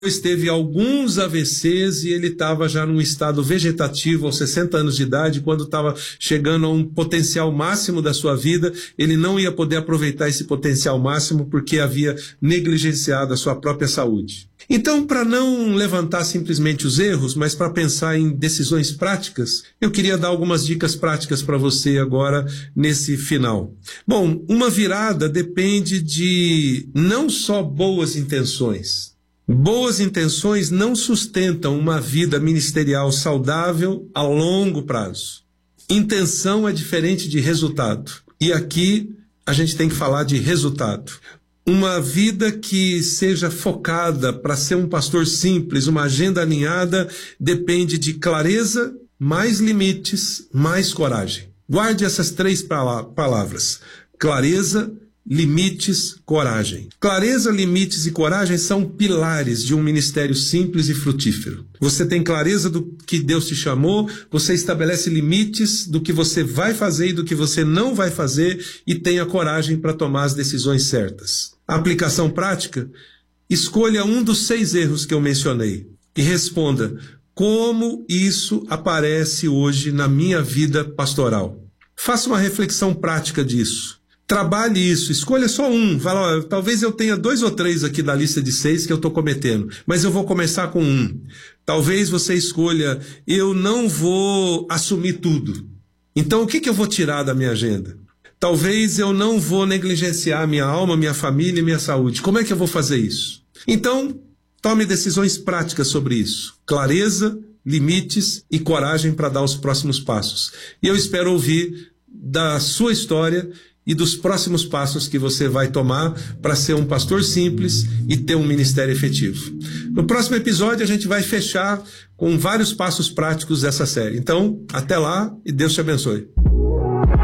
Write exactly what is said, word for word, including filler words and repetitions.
Depois teve alguns A V Cs e ele estava já num estado vegetativo aos sessenta anos de idade, quando estava chegando a um potencial máximo da sua vida, ele não ia poder aproveitar esse potencial máximo porque havia negligenciado a sua própria saúde. Então, para não levantar simplesmente os erros, mas para pensar em decisões práticas, eu queria dar algumas dicas práticas para você agora nesse final. Bom, uma virada depende de não só boas intenções. Boas intenções não sustentam uma vida ministerial saudável a longo prazo. Intenção é diferente de resultado. E aqui a gente tem que falar de resultado. Uma vida que seja focada para ser um pastor simples, uma agenda alinhada, depende de clareza, mais limites, mais coragem. Guarde essas três palavras: clareza, limites, coragem. Clareza, limites e coragem são pilares de um ministério simples e frutífero. Você tem clareza do que Deus te chamou, você estabelece limites do que você vai fazer e do que você não vai fazer e tem a coragem para tomar as decisões certas. A aplicação prática: escolha um dos seis erros que eu mencionei e responda: como isso aparece hoje na minha vida pastoral? Faça uma reflexão prática disso. Trabalhe isso, escolha só um. Fala, ó, talvez eu tenha dois ou três aqui da lista de seis que eu estou cometendo, mas eu vou começar com um. Talvez você escolha: eu não vou assumir tudo. Então o que, que eu vou tirar da minha agenda? Talvez eu não vou negligenciar minha alma, minha família e minha saúde. Como é que eu vou fazer isso? Então, tome decisões práticas sobre isso. Clareza, limites e coragem para dar os próximos passos. E eu espero ouvir da sua história e dos próximos passos que você vai tomar para ser um pastor simples e ter um ministério efetivo. No próximo episódio a gente vai fechar com vários passos práticos dessa série. Então, até lá e Deus te abençoe.